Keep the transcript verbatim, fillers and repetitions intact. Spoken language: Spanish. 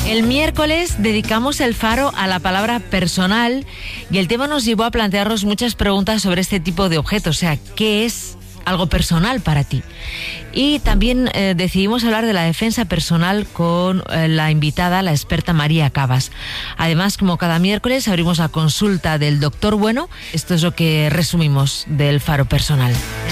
El miércoles dedicamos el faro a la palabra personal y el tema nos llevó a plantearnos muchas preguntas sobre este tipo de objetos, o sea, ¿qué es algo personal para ti? Y también eh, decidimos hablar de la defensa personal con eh, la invitada, la experta María Cabas. Además, como cada miércoles, abrimos la consulta del doctor Bueno. Esto es lo que resumimos del faro personal.